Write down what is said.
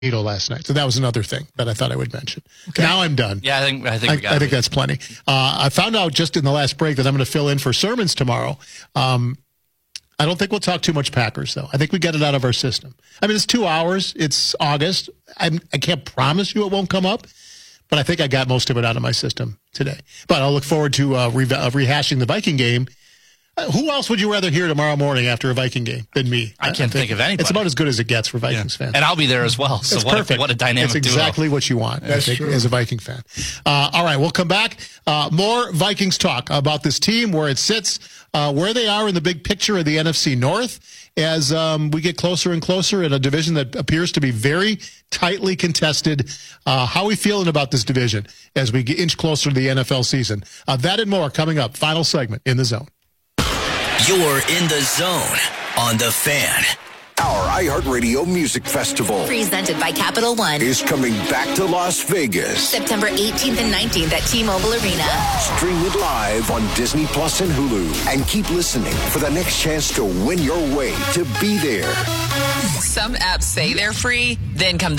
Magneto last night. So that was another thing that I thought I would mention. Okay. Now I'm done. Yeah, I think that's plenty. I found out just in the last break that I'm going to fill in for sermons tomorrow. I don't think we'll talk too much Packers, though. I think we get it out of our system. I mean, it's 2 hours. It's August. I can't promise you it won't come up, but I think I got most of it out of my system today. But I'll look forward to rehashing the Viking game. Who else would you rather hear tomorrow morning after a Viking game than me? I can't think of anybody. It's about as good as it gets for Vikings fans. And I'll be there as well. So perfect. What a dynamic duo. It's exactly what you want, I think, as a Viking fan. All right, we'll come back. More Vikings talk about this team, where it sits, where they are in the big picture of the NFC North as we get closer and closer in a division that appears to be very tightly contested. How are we feeling about this division as we inch closer to the NFL season? That and more coming up. Final segment in The Zone. You're in The Zone on The Fan. Our iHeartRadio Music Festival, presented by Capital One, is coming back to Las Vegas. September 18th and 19th at T-Mobile Arena. Stream it live on Disney Plus and Hulu. And keep listening for the next chance to win your way to be there. Some apps say they're free, then come the